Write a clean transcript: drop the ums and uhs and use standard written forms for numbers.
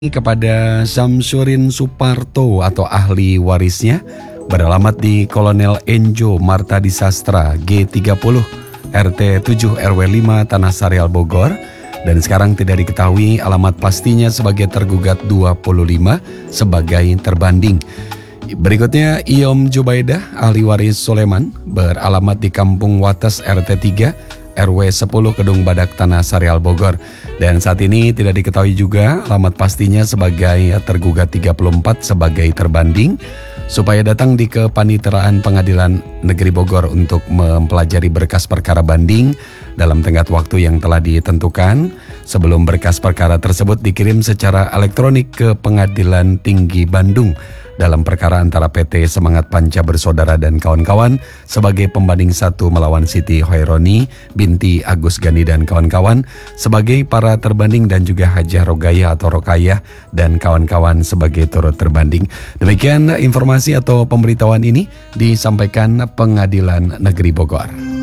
kepada Samsurin Suparto atau ahli warisnya beralamat di Kolonel Enjo Marta Disastra G30 RT 7 RW 5 Tanah Sareal Bogor, dan sekarang tidak diketahui alamat pastinya sebagai tergugat 25 sebagai terbanding. Berikutnya Iom Jubaidah ahli waris Soleman beralamat di Kampung Wates RT 3 RW 10 Kedung Badak Tanah Sareal Bogor, dan saat ini tidak diketahui juga alamat pastinya sebagai tergugat 34 sebagai terbanding, supaya datang di Kepaniteraan Pengadilan Negeri Bogor untuk mempelajari berkas perkara banding dalam tenggat waktu yang telah ditentukan, sebelum berkas perkara tersebut dikirim secara elektronik ke Pengadilan Tinggi Bandung dalam perkara antara PT Semangat Panca Bersaudara dan kawan-kawan sebagai pembanding 1 melawan Siti Hoironi binti Agus Gani dan kawan-kawan sebagai para terbanding, dan juga Hajah Rogaya atau Rokayah dan kawan-kawan sebagai turut terbanding. Demikian informasi atau pemberitahuan ini disampaikan Pengadilan Negeri Bogor.